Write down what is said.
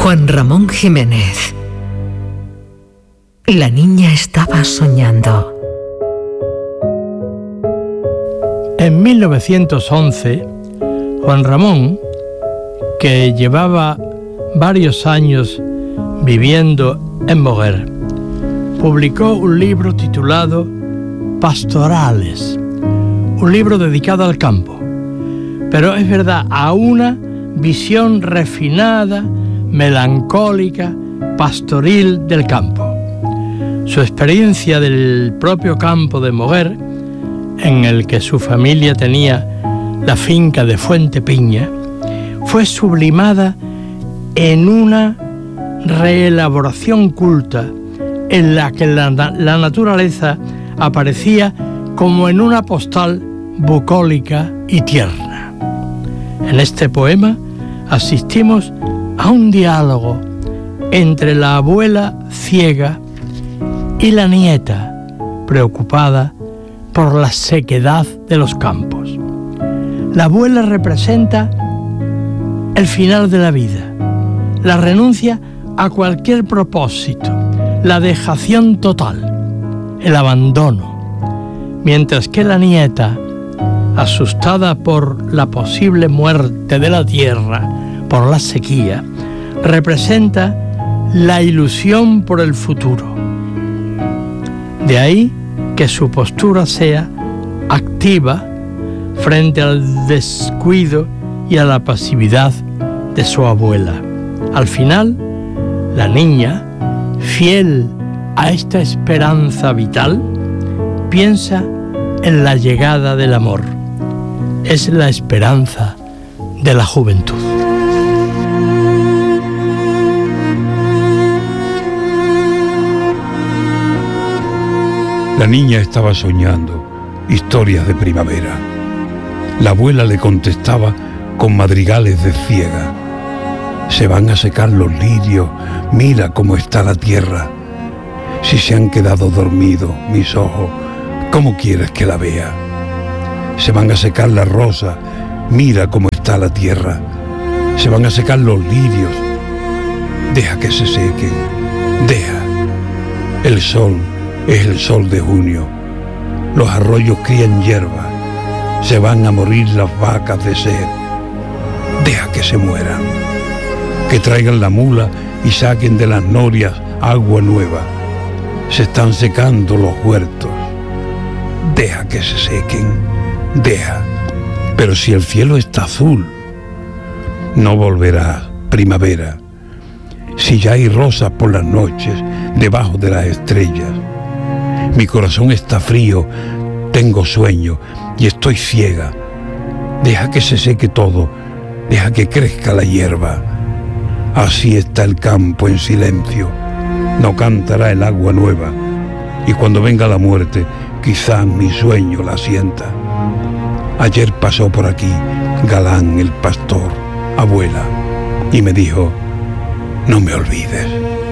Juan Ramón Jiménez. La niña estaba soñando. En 1911, Juan Ramón, que llevaba varios años viviendo en Moguer, publicó un libro titulado Pastorales, un libro dedicado al campo, pero es verdad, a una visión refinada, melancólica, pastoril del campo. Su experiencia del propio campo de Moguer, en el que su familia tenía la finca de Fuente Piña, fue sublimada en una reelaboración culta en la que la naturaleza aparecía como en una postal bucólica y tierna. En este poema asistimos a un diálogo entre la abuela ciega y la nieta preocupada por la sequedad de los campos. La abuela representa el final de la vida, la renuncia a cualquier propósito, la dejación total, el abandono, mientras que la nieta, asustada por la posible muerte de la tierra, por la sequía, representa la ilusión por el futuro. De ahí que su postura sea activa frente al descuido y a la pasividad de su abuela. Al final, la niña, fiel a esta esperanza vital, piensa en la llegada del amor. Es la esperanza de la juventud. La niña estaba soñando historias de primavera. La abuela le contestaba con madrigales de ciega. Se van a secar los lirios, mira cómo está la tierra. Si se han quedado dormidos mis ojos, ¿cómo quieres que la vea? Se van a secar las rosas, mira cómo está la tierra. Se van a secar los lirios, deja que se sequen, deja. El sol es el sol de junio, los arroyos crían hierba, se van a morir las vacas de sed, deja que se mueran, que traigan la mula y saquen de las norias agua nueva, se están secando los huertos, deja que se sequen, deja, pero si el cielo está azul, no volverá primavera, si ya hay rosas por las noches debajo de las estrellas. Mi corazón está frío, tengo sueño y estoy ciega. Deja que se seque todo, deja que crezca la hierba. Así está el campo en silencio, no cantará el agua nueva. Y cuando venga la muerte, quizá mi sueño la sienta. Ayer pasó por aquí Galán el pastor, abuela, y me dijo, no me olvides.